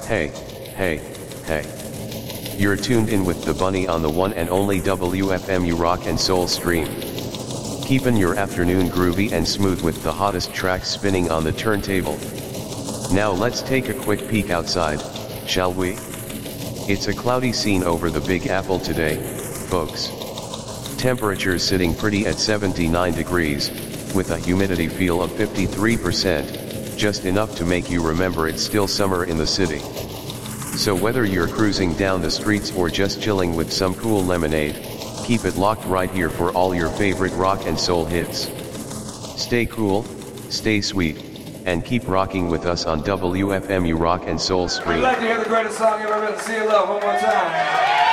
Hey, hey, hey. You're tuned in with the Bunny on the one and only WFMU Rock and Soul stream. Keeping your afternoon groovy and smooth with the hottest tracks spinning on the turntable. Now let's take a quick peek outside, shall we? It's a cloudy scene over the Big Apple today, folks. Temperatures sitting pretty at 79 degrees, with a humidity feel of 53%, just enough to make you remember it's still summer in the city. So whether you're cruising down the streets or just chilling with some cool lemonade, keep it locked right here for all your favorite rock and soul hits. Stay cool, stay sweet, and keep rocking with us on WFMU Rock and Soul stream. I'd like to hear the greatest song you've ever written, Sea of Love, one more time.